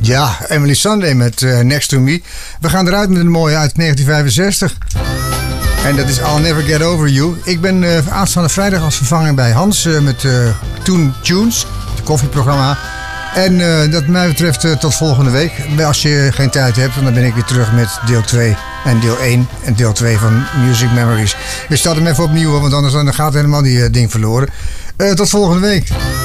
Ja, Emily Sunday met Next to Me. We gaan eruit met een mooie uit 1965. En dat is I'll Never Get Over You. Ik ben aanstaande vrijdag als vervanger bij Hans met Toon Tunes, het koffieprogramma. En dat mij betreft tot volgende week. Als je geen tijd hebt, dan ben ik weer terug met deel 2 en deel 1 en deel 2 van Music Memories. Ik start hem even opnieuw, want anders dan gaat helemaal die ding verloren. Tot volgende week.